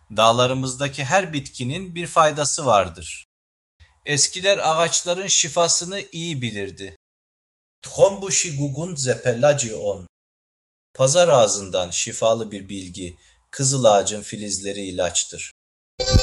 Dağlarımızdaki her bitkinin bir faydası vardır. Eskiler ağaçların şifasını iyi bilirdi. Tkhombushi gugun zepelaci on. Pazar ağzından şifalı bir bilgi, kızıl ağacın filizleri ilaçtır.